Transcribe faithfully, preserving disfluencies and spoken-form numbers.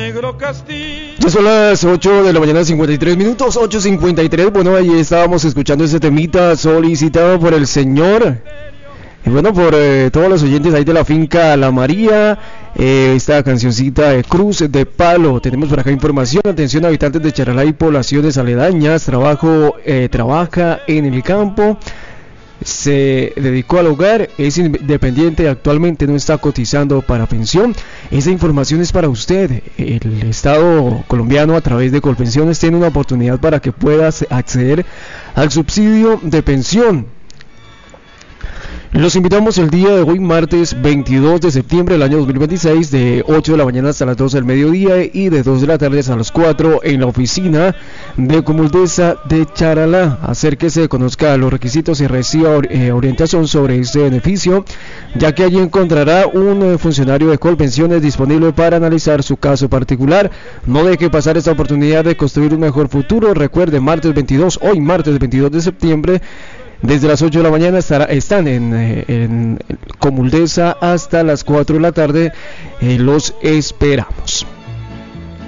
negro castillo. Ya son las ocho de la mañana, cincuenta y tres minutos, ocho cincuenta y tres. Bueno, ahí estábamos escuchando ese temita solicitado por el señor. Y bueno, por eh, todos los oyentes ahí de la finca La María, eh, esta cancioncita de Cruz de Palo. Tenemos por acá información. Atención, habitantes de Charalá y poblaciones aledañas. Trabajo, eh, trabaja en el campo. Se dedicó al hogar, es independiente, actualmente no está cotizando para pensión. Esa información es para usted. El Estado colombiano, a través de Colpensiones, tiene una oportunidad para que puedas acceder al subsidio de pensión. Los invitamos el día de hoy, martes veintidós de septiembre del año dos mil veintiséis, de ocho de la mañana hasta las doce del mediodía y de dos de la tarde hasta las cuatro en la oficina de Comuldesa de Charalá. Acérquese, conozca los requisitos y reciba eh, orientación sobre este beneficio, ya que allí encontrará un eh, funcionario de Colpensiones disponible para analizar su caso particular. No deje pasar esta oportunidad de construir un mejor futuro. Recuerde, martes veintidós, hoy martes veintidós de septiembre, desde las ocho de la mañana estará, están en, en Comuldesa hasta las cuatro de la tarde. Eh, los esperamos.